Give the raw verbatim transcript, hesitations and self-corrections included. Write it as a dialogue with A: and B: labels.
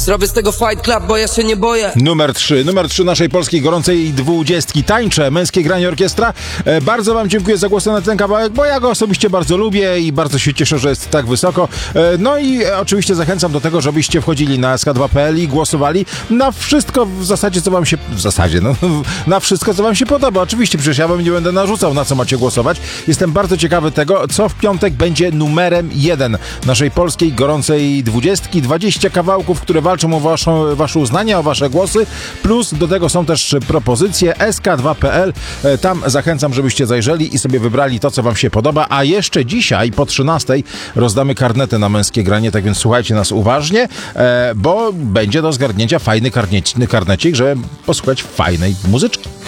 A: Zrobię z tego fight club, bo ja się nie boję.
B: Numer trzy. Numer trzy naszej polskiej gorącej dwudziestki. Tańczę, Męskie Granie Orkiestra. E, bardzo wam dziękuję za głos na ten kawałek, bo ja go osobiście bardzo lubię i bardzo się cieszę, że jest tak wysoko. E, no i e, oczywiście zachęcam do tego, żebyście wchodzili na S K dwa kropka P L i głosowali na wszystko w zasadzie, co wam się... W zasadzie, no, na wszystko, co wam się podoba. Oczywiście, przecież ja wam nie będę narzucał, na co macie głosować. Jestem bardzo ciekawy tego, co w piątek będzie numerem jeden naszej polskiej gorącej dwudziestki. dwadzieścia kawałków, które walczą o waszą, wasze uznanie, o wasze głosy, plus do tego są też propozycje S K dwa kropka P L. Tam zachęcam, żebyście zajrzeli i sobie wybrali to, co wam się podoba, a jeszcze dzisiaj po trzynastej rozdamy karnety na Męskie Granie, tak więc słuchajcie nas uważnie, bo będzie do zgarnięcia fajny karnecik, żeby posłuchać fajnej muzyczki.